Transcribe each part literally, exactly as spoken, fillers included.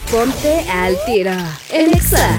Ponte al tiro. El Exa.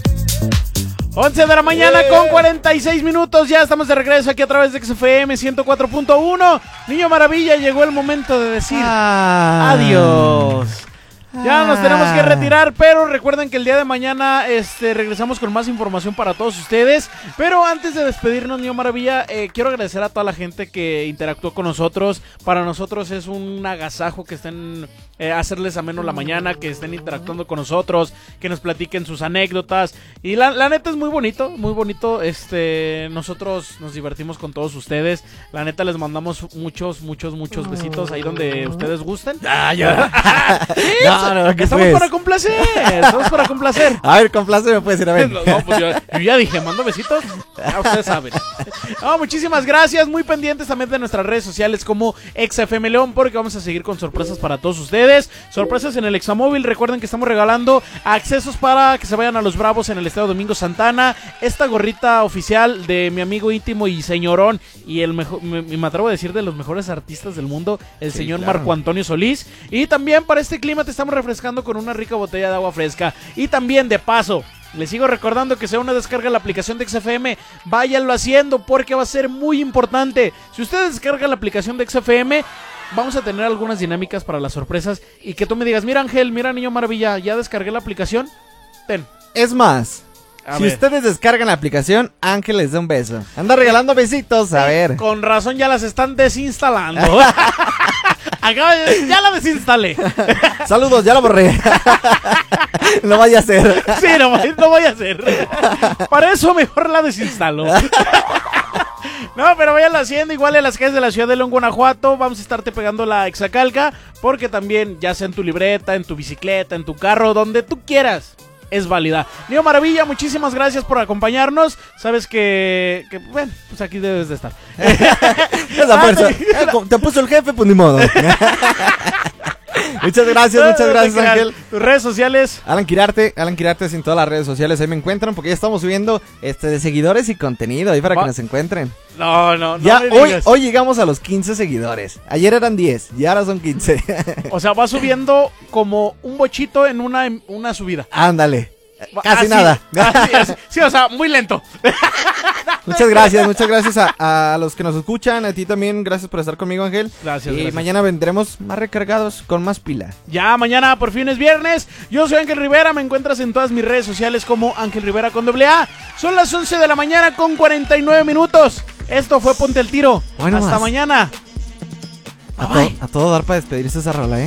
once de la mañana con cuarenta y seis minutos. Ya estamos de regreso aquí a través de X F M ciento cuatro punto uno. Niño Maravilla, llegó el momento de decir ah. adiós. Ya nos tenemos que retirar, pero recuerden que el día de mañana este, regresamos con más información para todos ustedes. Pero antes de despedirnos, Niño Maravilla, eh, quiero agradecer a toda la gente que interactuó con nosotros. Para nosotros es un agasajo que estén eh, hacerles ameno la mañana, que estén interactuando con nosotros, que nos platiquen sus anécdotas. Y la, la neta es muy bonito, muy bonito. Este, nosotros nos divertimos con todos ustedes. La neta les mandamos muchos, muchos, muchos besitos ahí donde ustedes gusten. Ah, ya. ¿Sí? No, no, ¿qué estamos pues? para complacer, estamos para complacer. A ver, compláceme, puedes ir a ver. No, no, pues yo, yo ya dije, mando besitos. Ya ustedes saben. No, muchísimas gracias. Muy pendientes también de nuestras redes sociales como X F M León, porque vamos a seguir con sorpresas para todos ustedes. Sorpresas en el Examóvil. Recuerden que estamos regalando accesos para que se vayan a los Bravos en el Estadio Domingo Santana. Esta gorrita oficial de mi amigo íntimo y señorón, y el mejor, me, me atrevo a decir de los mejores artistas del mundo, el Sí, señor claro. Marco Antonio Solís. Y también para este clima te estamos refrescando con una rica botella de agua fresca. Y también de paso, les sigo recordando que sea una descarga la aplicación de X F M, váyanlo haciendo porque va a ser muy importante. Si ustedes descargan la aplicación de X F M, vamos a tener algunas dinámicas para las sorpresas. Y que tú me digas, mira Ángel, mira Niño Maravilla, ya descargué la aplicación. Ten. Es más, A si ver. ustedes descargan la aplicación, Ángel les da un beso. Anda regalando besitos, a ver. Con razón ya las están desinstalando. Acaba de- ya la desinstalé. Saludos, ya lo borré. No vaya a ser. Sí, no, no voy a hacer. Para eso mejor la desinstalo. No, pero váyanla haciendo. Igual en las calles de la ciudad de León, Guanajuato, vamos a estarte pegando la exacalca, porque también, ya sea en tu libreta, en tu bicicleta, en tu carro, donde tú quieras, es válida. Niño Maravilla, muchísimas gracias por acompañarnos. Sabes que, que bueno, pues aquí debes de estar. Esa fuerza. Eh, como Te puso el jefe, pues ni modo. Muchas gracias, muchas gracias, Ángel. Tus redes sociales. Alan Quirarte, Alan Quirarte en todas las redes sociales, ahí me encuentran porque ya estamos subiendo este de seguidores y contenido ahí para Va- que nos encuentren. No, no, no. Ya me hoy, digas. hoy llegamos a los quince seguidores. Ayer eran diez y ahora son quince. O sea, va subiendo como un bochito en una, en una subida. Ándale. Casi Así, nada. así, así. Sí, o sea, muy lento. Muchas gracias, muchas gracias a, a los que nos escuchan, a ti también, gracias por estar conmigo, Ángel. Gracias, Y gracias. mañana vendremos más recargados, con más pila. Ya, mañana por fin es viernes. Yo soy Ángel Rivera, me encuentras en todas mis redes sociales como Ángel Rivera con doble A. Son las once de la mañana con cuarenta y nueve minutos. Esto fue Ponte el Tiro. Bueno, Hasta más. mañana. A, Bye, bye. to- a todo dar para despedirse esa rola, ¿eh?